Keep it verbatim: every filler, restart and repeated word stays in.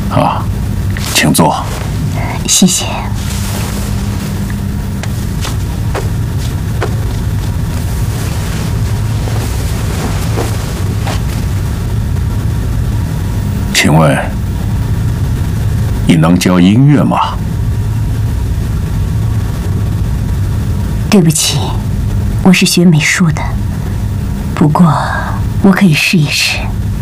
啊，请坐。 谢谢。 请问，你能教音乐吗？ 对不起，我是学美术的，不过我可以试一试。